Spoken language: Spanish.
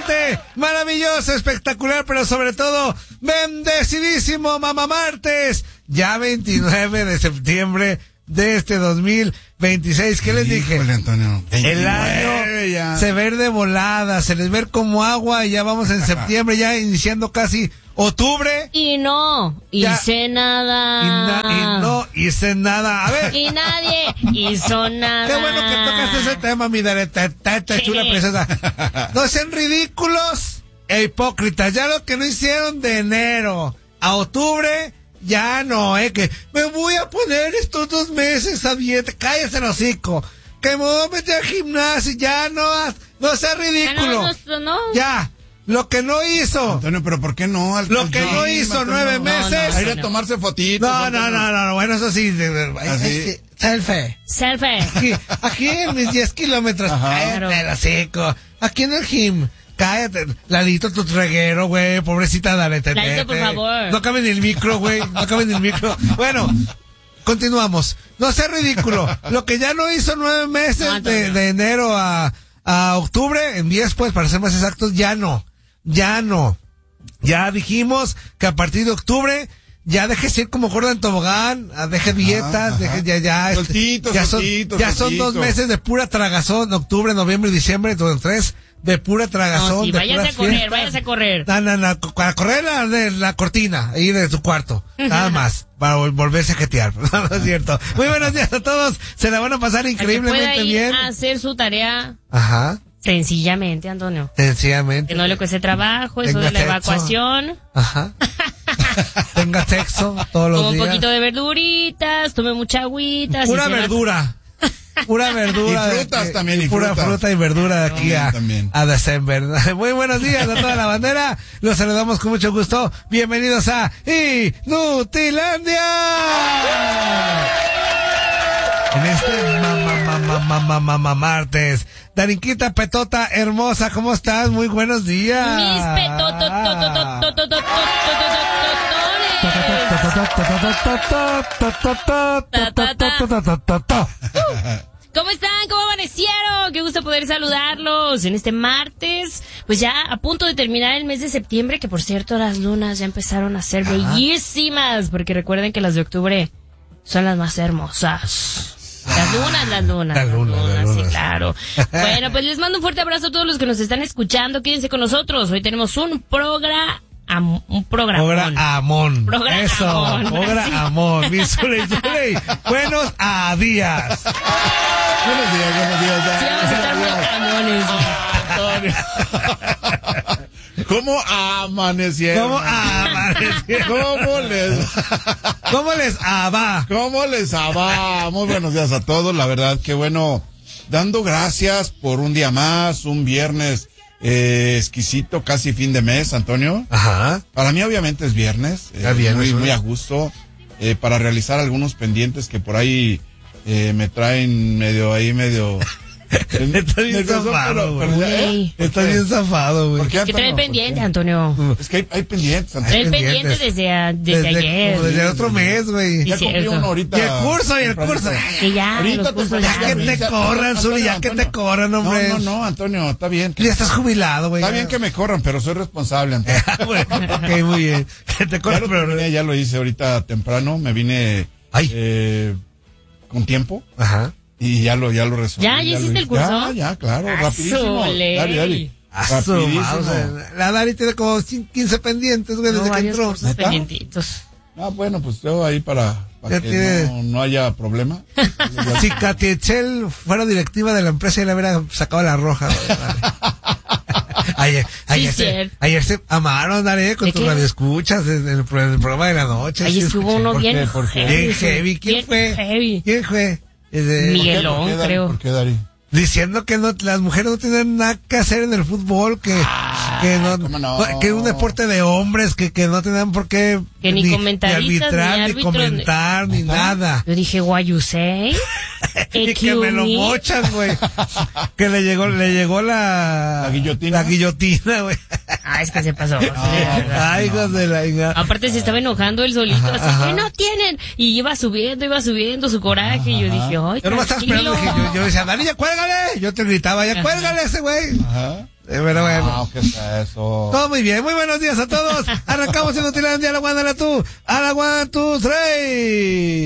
excelente, maravilloso, espectacular, pero sobre todo, bendecidísimo Mamá Martes. Ya 29 de septiembre de este 2026. ¿Qué les dije? Antonio, el año ya se ve de volada, se les ve como agua y ya vamos en septiembre, ya iniciando casi octubre. Y no hice nada. Y no hice nada. A ver. Y nadie hizo nada. Qué bueno que tocas ese tema, mi Dareta, chula princesa. No sean ridículos e hipócritas. Ya lo que no hicieron de enero a octubre, ya no, que me voy a poner estos 2 meses a dieta. Cállese el hocico. Que me voy a meter al gimnasio. Ya no sea ridículo. No. Ya. Lo que no hizo. Antonio, pero ¿por qué no? Lo que no hizo Antonio, 9 meses. A ir a tomarse fotitos. No, bueno, eso sí. Selfie. Aquí en mis 10 kilómetros. Cállate el hocico. Aquí en el gym. Cállate, ladito tu reguero, güey, pobrecita, dale, ladito, por favor. No cabe ni el micro, güey, no cabe ni el micro. Bueno, continuamos. No sea ridículo. Lo que ya no hizo 9 meses de enero a octubre, en 10 pues, para ser más exactos, ya no. Ya dijimos que a partir de octubre ya deje ir como gorda en tobogán, deje dietas, ya son 2 meses de pura tragazón, octubre, noviembre y diciembre, 3 de pura tragazón. No, sí, váyase a correr. No, para correr la cortina, ahí de tu cuarto, nada más, para volverse a jetear, no es cierto. Muy buenos días a todos, se la van a pasar increíblemente bien. A hacer su tarea. Ajá. Sencillamente, Antonio. Sencillamente. Que no le cueste trabajo, eso de la evacuación. Ajá. Tenga sexo todos los días. Un poquito de verduritas, tome mucha agüita. Pura verdura. Pura verdura. Y frutas también. Pura fruta y verdura de aquí a December. Muy buenos días a toda la bandera. Los saludamos con mucho gusto. Bienvenidos a Inutilandia. En este martes. Darinquita Petota hermosa, ¿cómo estás? Muy buenos días. Mis ¿Cómo están? ¿Cómo amanecieron? Qué gusto poder saludarlos en este martes. Pues ya a punto de terminar el mes de septiembre, que por cierto las lunas ya empezaron a ser bellísimas, porque recuerden que las de octubre son las más hermosas. Las lunas, sí, claro. Bueno, pues les mando un fuerte abrazo a todos los que nos están escuchando. Quédense con nosotros. Hoy tenemos un programa. Programón. Buenos días. Buenos días. Sí, vamos a estar muy camones. ¿Cómo amanecieron? ¿Cómo les va? Muy buenos días a todos, la verdad que bueno, dando gracias por un día más, un viernes exquisito, casi fin de mes, Antonio. Ajá. Para mí obviamente es viernes, muy a gusto, para realizar algunos pendientes que por ahí me traen medio Está bien zafado, güey. Está bien zafado, güey. ¿Qué trae el pendiente, Antonio? Es que hay pendientes, Antonio. Trae el pendiente desde ayer. Como desde el otro mes, güey. Ya cumplí uno ahorita. Y el curso. Que ya, ahorita los cursos ya. Que te corran, Zuli, ya que te corran, hombre. No, Antonio, está bien. Ya estás jubilado, güey. Está bien que me corran, pero soy responsable, Antonio. Ok, muy bien. Que te corran, pero... Ya lo hice ahorita temprano, me vine con tiempo. Ajá. Y ya lo resolví. ¿Ya hiciste el curso? Ya, claro, rapidísimo. Dale. Rapidísimo. La Dari tiene como 15 pendientes, güey, desde que entró. Pendientitos. Bueno, pues yo ahí para que no haya problema. Si Katy Echel fuera directiva de la empresa, ya le hubiera sacado la roja. Ayer se amaron, Daré, con tus radioescuchas en el programa de la noche. Ayer estuvo uno bien heavy. ¿Quién fue? Miguelón, creo. ¿Por qué, Dari? Diciendo que las mujeres no tienen nada que hacer en el fútbol, que es un deporte de hombres, que no tenían por qué ni arbitrar, ni comentar, ni nada. Yo dije, what you say? Y que me lo mochan, güey. Que le llegó la guillotina, güey. Es que se pasó. Ay, hijos de la... Aparte se estaba enojando él solito, así que no tienen. Y iba subiendo su coraje. Y yo dije, ay, yo no me estaba esperando, yo decía, Dani, ya cuélgale. Yo te gritaba, ya cuélgale ese güey. Pero bueno. No, ¿qué es eso? Todo muy bien. Muy buenos días a todos. Arrancamos en Utilandia a la 1, a la 2, 3.